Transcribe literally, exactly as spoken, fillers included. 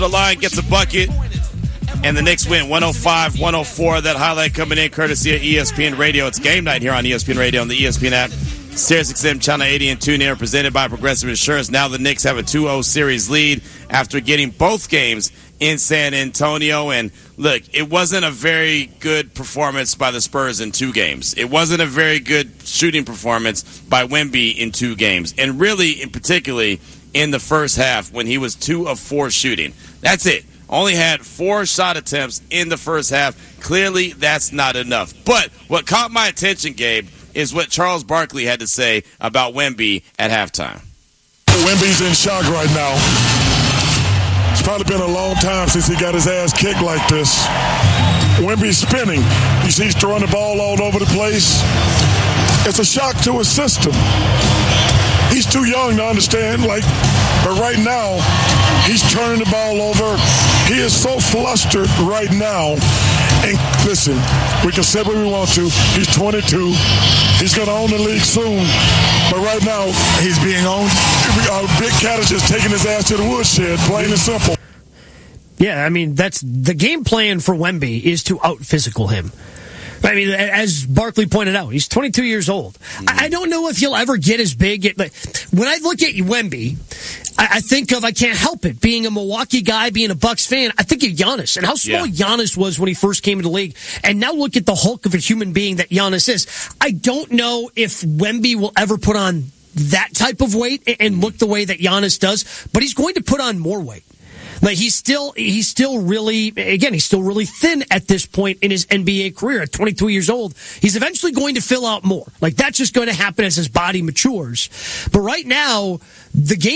The line gets a bucket, and the Knicks win one oh five one oh four. That highlight coming in courtesy of E S P N Radio. It's game night here on E S P N Radio on the E S P N app. Sirius X M Channel eighty and tune in, presented by Progressive Insurance. Now the Knicks have a two oh series lead after getting both games in San Antonio. And look, it wasn't a very good performance by the Spurs in two games. It wasn't a very good shooting performance by Wemby in two games. And really, in particularly, in the first half when he was two of four shooting. That's it. Only had four shot attempts in the first half. Clearly, that's not enough. But what caught my attention, Gabe, is what Charles Barkley had to say about Wemby at halftime. Wemby's in shock right now. It's probably been a long time since he got his ass kicked like this. Wemby's spinning. You see he's throwing the ball all over the place. It's a shock to his system. He's too young to understand, like, but right now, he's turning the ball over. He is so flustered right now. And listen, we can say what we want to. He's twenty-two. He's going to own the league soon. But right now, he's being owned. Uh, Big Cat is just taking his ass to the woodshed, plain and simple. Yeah, I mean, that's the game plan for Wemby is to out-physical him. I mean, as Barkley pointed out, he's twenty-two years old. Mm-hmm. I don't know if he'll ever get as big. But when I look at Wemby, I think of, I can't help it, being a Milwaukee guy, being a Bucks fan, I think of Giannis and how small yeah. Giannis was when he first came into the league. And now look at the hulk of a human being that Giannis is. I don't know if Wemby will ever put on that type of weight and look the way that Giannis does, but he's going to put on more weight. Like he's still, he's still really, again, he's still really thin at this point in his N B A career at twenty-two years old. He's eventually going to fill out more. Like that's just going to happen as his body matures. But right now, the game